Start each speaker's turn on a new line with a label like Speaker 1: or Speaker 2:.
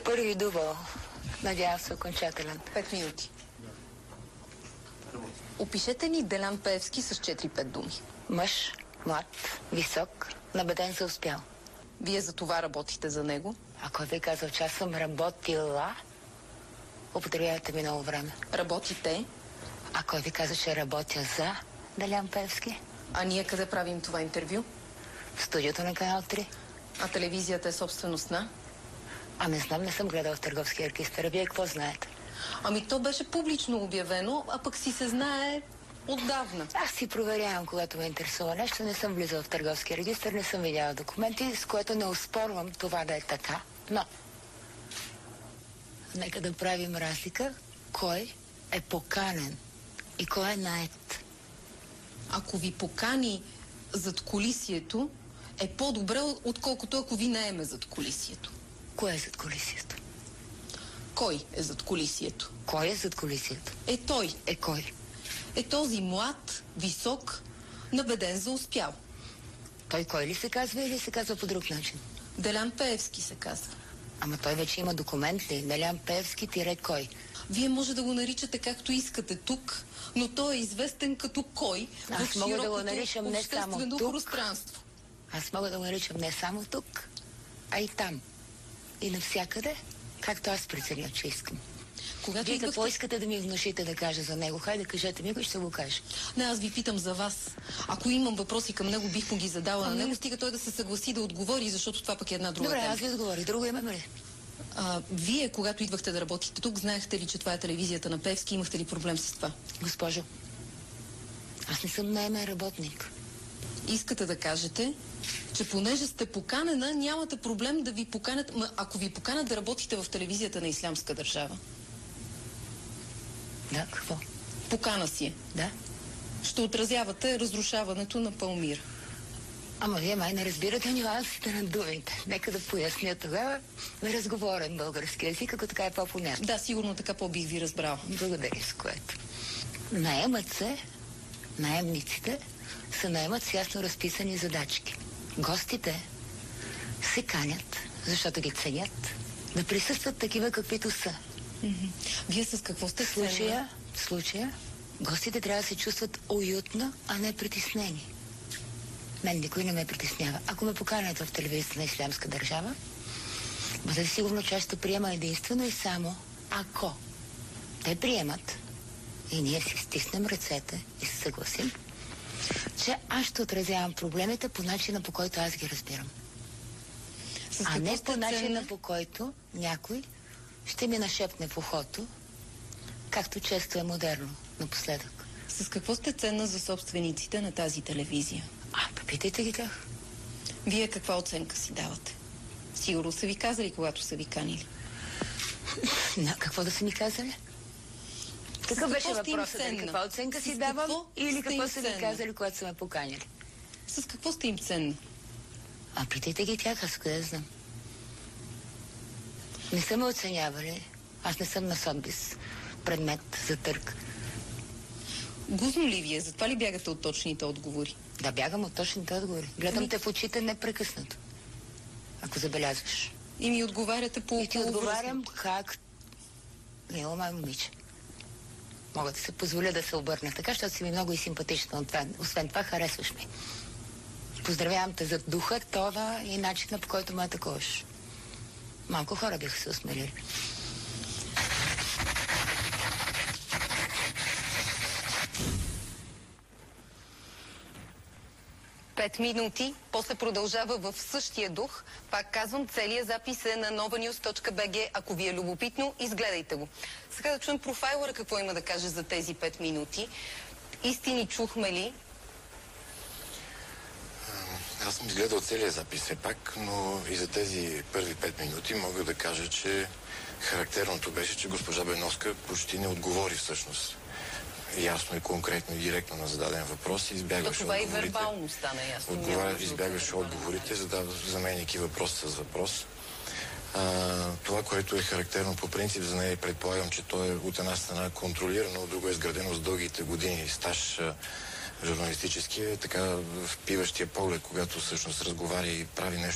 Speaker 1: Първи дубъл. Надявам се окончателен.
Speaker 2: 5 минути. Опишете ни Делян Пеевски с 4-5 думи.
Speaker 1: Мъж, млад, висок, набеден за успял.
Speaker 2: Вие за това работите за него?
Speaker 1: А кой ви казал, че аз съм работила? Употребявате ми много време.
Speaker 2: Работите?
Speaker 1: А кой ви каза, че работя за Делян Пеевски?
Speaker 2: А ние къде правим това интервю?
Speaker 1: В студиото на Канал 3.
Speaker 2: А телевизията е собственост на?
Speaker 1: А не знам, не съм гледал в Търговския регистър. Вие какво знаете?
Speaker 2: Ами то беше публично обявено, а пък си се знае отдавна.
Speaker 1: Аз си проверявам, когато ме интересува нещо. Не съм влизал в Търговския регистър, не съм видяла документи, с което не оспорвам това да е така. Но нека да правим разлика кой е поканен и кой е нает.
Speaker 2: Ако ви покани зад колисието, е по-добре, отколкото ако ви наеме зад колисието.
Speaker 1: Кой е зад колисието?
Speaker 2: Кой е зад колисието?
Speaker 1: Кой е зад колисието?
Speaker 2: Е той.
Speaker 1: Е кой?
Speaker 2: Е този млад, висок, набеден за успял.
Speaker 1: Той кой ли се казва или се казва по друг начин?
Speaker 2: Делян Пеевски се казва.
Speaker 1: Ама той вече има документ ли? Делян Пеевски тире кой?
Speaker 2: Вие може да го наричате както искате тук, но той е известен като кой в
Speaker 1: мога да го
Speaker 2: широкото
Speaker 1: наричам не само
Speaker 2: обществено
Speaker 1: тук.
Speaker 2: пространство.
Speaker 1: Аз мога да го наричам не само тук, а и там. И навсякъде, както аз преценя, че искам.
Speaker 2: Когато
Speaker 1: Вие какво искате да ми внушите да кажа за него? Хайде, кажете ми го и ще го кажа.
Speaker 2: Не, аз ви питам за вас. Ако имам въпроси към него, бих му ги задала на него, стига той да се съгласи да отговори, защото това пък е една друга
Speaker 1: тема.
Speaker 2: тема.
Speaker 1: Аз ви отговоря. Друго имаме ли?
Speaker 2: Вие, когато идвахте да работите тук, знаехте ли, че това е телевизията на Пеевски? Имахте ли проблем с това?
Speaker 1: Госпожо, аз не съм наемен работник.
Speaker 2: Искате да кажете, че понеже сте поканена, нямате проблем да ви поканят... Ако ви поканят да работите в телевизията на Ислямска държава?
Speaker 1: Да, какво?
Speaker 2: Покана си е.
Speaker 1: Да.
Speaker 2: Ще отразявате разрушаването на Палмира.
Speaker 1: Ама вие май не разбирате нюансите на думите. Нека да поясня тогава на разговорен български език, ако така е по-понятно.
Speaker 2: Да, сигурно така по-бих ви разбрал.
Speaker 1: Благодаря, с което. Наемат се, наемниците се наемат с ясно разписани задачки. Гостите се канят, защото ги ценят, да присъстват такива, каквито са.
Speaker 2: Вие с какво сте
Speaker 1: В случая, гостите трябва да се чувстват уютно, а не притеснени. Мен никой не ме притеснява. Ако ме поканят в телевизията на Ислямска държава, бъде сигурно, че ще приема единствено и само ако те приемат и ние си стиснем ръцете и се съгласим, че аз ще отразявам проблемите по начина, по който аз ги разбирам. А не по начина, по който някой ще ми нашепне в ухото, както често е модерно напоследък.
Speaker 2: С какво сте ценна за собствениците на тази телевизия?
Speaker 1: Попитайте ги тях.
Speaker 2: Вие каква оценка си давате? Сигурно са ви казали, когато са ви канили.
Speaker 1: Какво да са ми казали? Какъв беше въпросът? Каква оценка си давам или какво са ми казали, когато са ме поканили?
Speaker 2: С какво сте им ценна?
Speaker 1: Питайте ги тях, аз къде знам. Не са ме оценявали. Аз не съм на Сотбис. Предмет за търг.
Speaker 2: Гузно ли вие? Затова ли бягате от точните отговори?
Speaker 1: Да, бягам от точните отговори. Гледам те в очите непрекъснато. Ако забелязваш.
Speaker 2: И ми отговаряте по...
Speaker 1: И ти отговарям как... Мило май момиче. Мога да се позволя да се обърна така, защото си ми много и симпатична. Освен това, харесваш ми. Поздравявам те за духа, това и начина, по който ме атакуваш. Малко хора биха се осмелили.
Speaker 2: Пет минути, после продължава в същия дух. Пак казвам, целият запис е на novanews.bg. Ако ви е любопитно, изгледайте го. Сега да чуем профайлера какво има да каже за тези 5 минути. Истини чухме ли?
Speaker 3: Аз съм изгледал целият запис все пак, но и за тези първи 5 минути мога да кажа, че характерното беше, че госпожа Беновска почти не отговори всъщност. Ясно и конкретно и директно на зададен въпрос и избягваше
Speaker 2: това
Speaker 3: отговорите.
Speaker 2: Това и вербално стана ясно.
Speaker 3: Избягваше отговорите, заменяйки въпрос с въпрос. Това, което е характерно по принцип за нея, предполагам, че то е от една страна контролирано, от друга е изградено с дългите години стаж журналистически, така впиващия поглед, когато всъщност разговаря и прави нещо